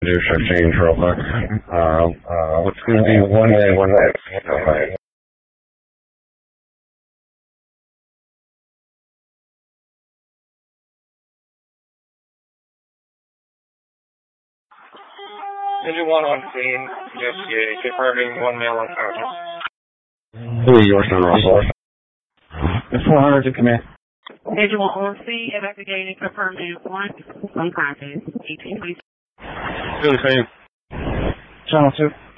Do some change real quick. It's going to be one way, one way. Okay. Engine 1 on scene, yes, confirming 1 male on target. Who are you, Orson Russell? The 400 to command. Engine 1 on scene, investigating, confirming 1 on contact. 18, please. Really, same. Channel 2.